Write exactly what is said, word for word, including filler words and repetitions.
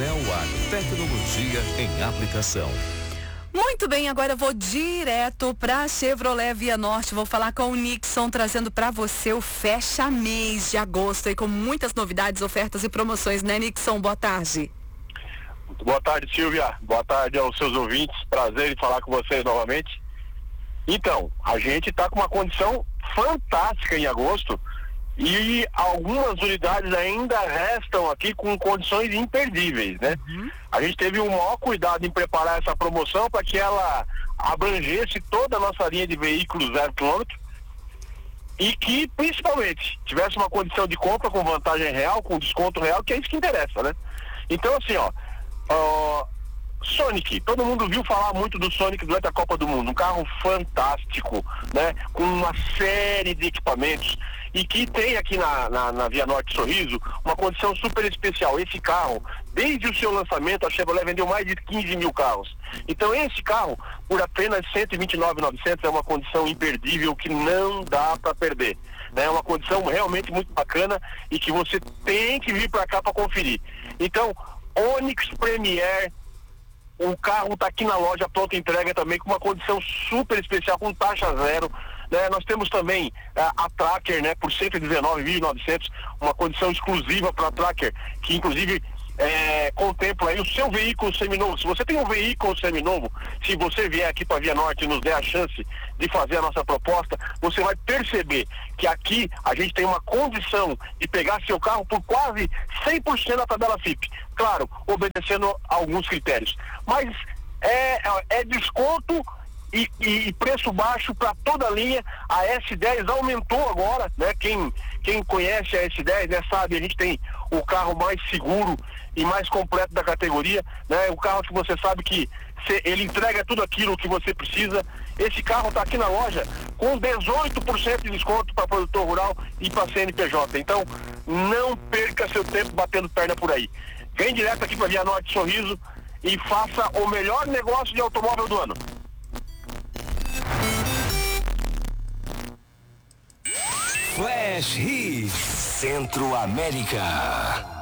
Céu Agro, tecnologia em aplicação. Muito bem, agora eu vou direto para Chevrolet Vianorte. Vou falar com o Nixon, trazendo para você o fecha mês de agosto aí com muitas novidades, ofertas e promoções, né, Nixon? Boa tarde. Muito boa tarde, Silvia. Boa tarde aos seus ouvintes. Prazer em falar com vocês novamente. Então, a gente está com uma condição fantástica em agosto e algumas unidades ainda restam aqui com condições imperdíveis, né? Uhum. A gente teve o maior cuidado em preparar essa promoção para que ela abrangesse toda a nossa linha de veículos zero quilômetro e que, principalmente, tivesse uma condição de compra com vantagem real, com desconto real, que é isso que interessa, né? Então, assim, ó, ó Sonic, todo mundo viu falar muito do Sonic durante a Copa do Mundo, um carro fantástico, né? Com uma série de equipamentos e que tem aqui na, na, na Vianorte Sorriso uma condição super especial. Esse carro, desde o seu lançamento, a Chevrolet vendeu mais de quinze mil carros. Então esse carro, por apenas cento e vinte e nove mil e novecentos, é uma condição imperdível que não dá para perder. É uma condição realmente muito bacana e que você tem que vir para cá para conferir. Então, Onix Premier, o carro está aqui na loja, pronta entrega também, com uma condição super especial, com taxa zero. Né? Nós temos também a, a Tracker, né, por cento e dezenove mil e novecentos, uma condição exclusiva para a Tracker, que inclusive é, contempla aí o seu veículo seminovo. Se você tem um veículo seminovo, se você vier aqui para a Vianorte e nos der a chance de fazer a nossa proposta, você vai perceber que aqui a gente tem uma condição de pegar seu carro por quase cem por cento da tabela F I P. Claro, obedecendo a alguns critérios. Mas é, é desconto e, e preço baixo para toda a linha. A S dez aumentou agora, né? Quem, quem conhece a S dez, né, sabe, a gente tem o carro mais seguro e mais completo da categoria, né? O carro que você sabe que cê, ele entrega tudo aquilo que você precisa. Esse carro está aqui na loja com dezoito por cento de desconto para produtor rural e para C N P J. Então, não perca seu tempo batendo perna por aí. Vem direto aqui para Vianorte Sorriso e faça o melhor negócio de automóvel do ano. Flash Hits Centro América.